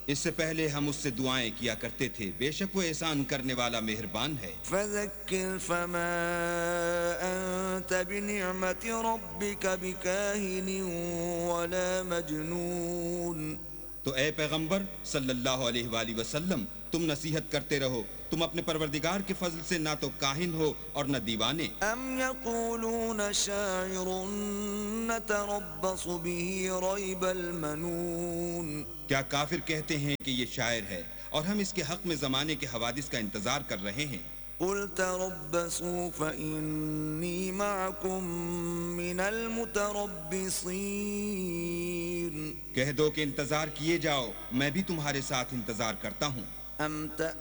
इससे पहले हम उससे दुआएं किया करते थे, बेशक वो एहसान करने वाला मेहरबान है। फज़क्किर फमा अंत बिनिअमति रब्बिका बिकाहिनिन वला मजनून। तो ए पैगंबर सल्लल्लाहु अलैहि वसल्लम, तुम नसीहत करते रहो, तुम अपने परवरदिगार के फजल से ना तो काहिन हो और न दीवाने। अम यक़ूलून शाइरुन नतरब्बसु बिही रैबल मनून। क्या काफिर कहते हैं कि ये शायर है और हम इसके हक में जमाने के हवादिस का इंतजार कर रहे हैं। कुल तरब्बसू फ़इन्नी मअकुम मिनल मुतरब्बिसीन। कह दो कि इंतजार किए जाओ, मैं भी तुम्हारे साथ इंतजार करता हूँ। अम